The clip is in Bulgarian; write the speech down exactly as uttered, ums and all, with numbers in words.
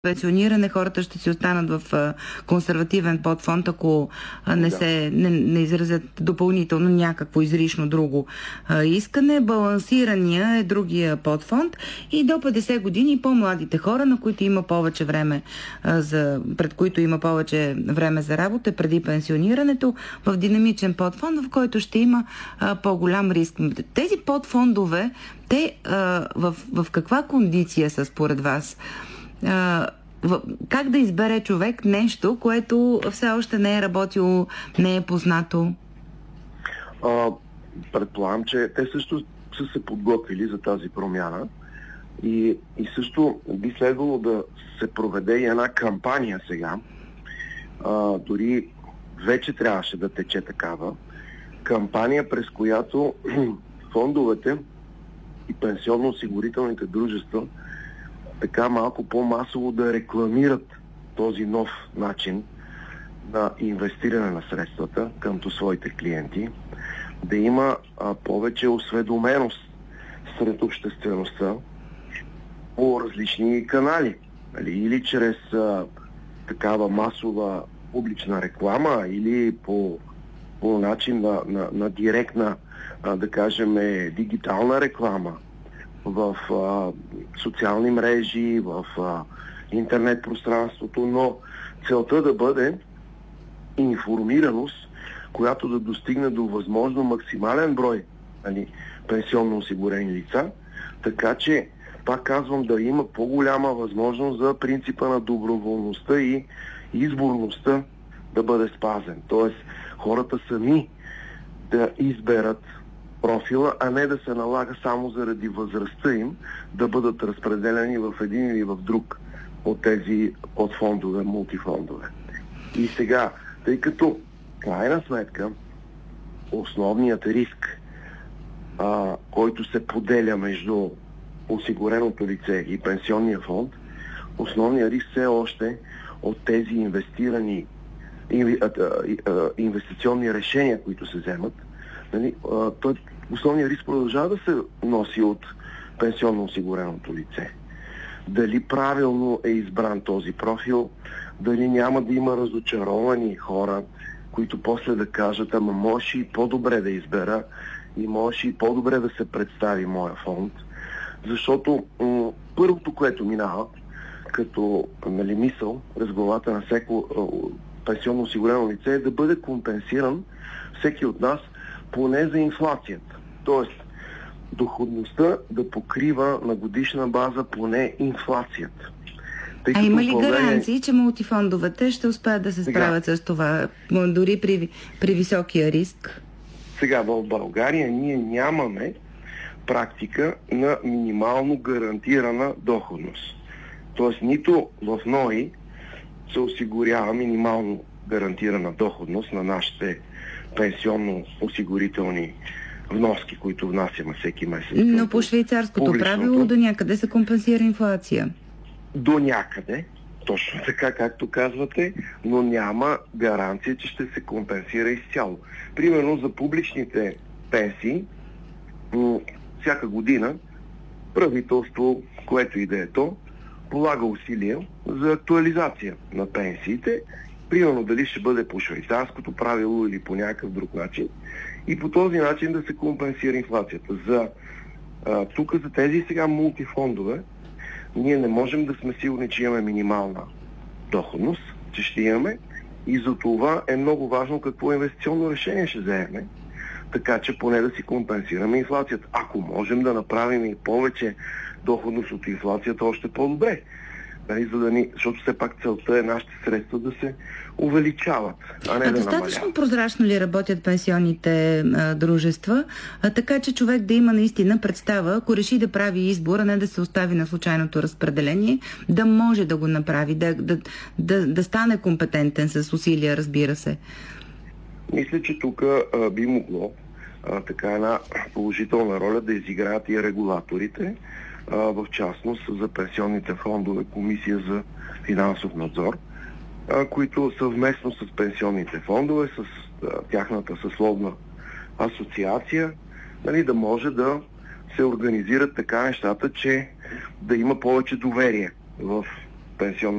пенсиониране хората ще си останат в а, консервативен подфонд, ако а, не, Да. се, не, не изразят допълнително някакво изрично друго а, искане. Балансирания е другия подфонд и до петдесет години по-младите хора, на които има повече време, а, за, пред които има повече време за работа преди пенсионирането, в динамичен подфонд, в който ще има а, по-голям риск. Тези подфондове, те а, в, в каква кондиция са според вас? Uh, в, как да избере човек нещо, което все още не е работило, не е познато? А, предполагам, че те също са се подготвили за тази промяна и, и също би следвало да се проведе и една кампания сега. А, дори вече трябваше да тече такава кампания, през която фондовете и пенсионно-осигурителните дружества така малко по-масово да рекламират този нов начин на инвестиране на средствата къмто своите клиенти, да има а, повече осведоменост сред обществеността по различни канали. Нали? Или чрез а, такава масова публична реклама, или по, по начин на, на, на директна, а, да кажем, дигитална реклама в а, социални мрежи, в а, интернет пространството, но целта да бъде информираност, която да достигне до възможно максимален брой, нали, пенсионно осигурени лица, така че, пак казвам, да има по-голяма възможност за принципа на доброволността и изборността да бъде спазен. Тоест, хората сами да изберат профила, а не да се налага само заради възрастта им да бъдат разпределени в един или в друг от тези подфондове, мултифондове. И сега, тъй като крайна сметка основният риск, а, който се поделя между осигуреното лице и пенсионния фонд, основният риск все още от тези инвестирани инвестиционни решения, които се вземат, нали, той, основният риск продължава да се носи от пенсионно осигуреното лице. Дали правилно е избран този профил, дали няма да има разочаровани хора, които после да кажат, ама може и по-добре да избера и може и по-добре да се представи моя фонд. Защото м- първото, което минава като, нали, мисъл през главата на всеко пенсионно осигурено лице, е да бъде компенсиран всеки от нас поне за инфлацията. Тоест, доходността да покрива на годишна база поне инфлацията. Тъй а има ли България... гаранции, че мултифондовете ще успеят да се справят сега с това, дори при, при високия риск? Сега, в България ние нямаме практика на минимално гарантирана доходност. Тоест, нито в НОИ се осигурява минимално гарантирана доходност на нашите пенсионно-осигурителни вноски, които внасяме всеки месец. Но по швейцарското публичното правило до някъде се компенсира инфлация. До някъде, точно така както казвате, но няма гаранция, че ще се компенсира изцяло. Примерно за публичните пенсии, всяка година правителство, което и да е то, полага усилия за актуализация на пенсиите, примерно дали ще бъде по швейцарското правило или по някакъв друг начин, и по този начин да се компенсира инфлацията. За, а, тук за тези сега мултифондове ние не можем да сме сигурни, че имаме минимална доходност, че ще имаме, и за това е много важно какво инвестиционно решение ще вземем, така че поне да си компенсираме инфлацията. Ако можем да направим и повече доходност от инфлацията, още по-добре. Нали, за да ни, защото все пак целта е нашите средства да се увеличават, а не а да достатъчно намаляват. Прозрачно ли работят пенсионните а, дружества, а, така че човек да има наистина представа, ако реши да прави избор, а не да се остави на случайното разпределение, да може да го направи, да, да, да, да стане компетентен с усилия, разбира се? Мисля, че тук а, би могло а, така една положителна роля да изиграят и регулаторите, а, в частност за пенсионните фондове, Комисия за финансов надзор, а, които съвместно с пенсионните фондове, с а, тяхната съсловна асоциация, нали, да може да се организират така нещата, че да има повече доверие в пенсионните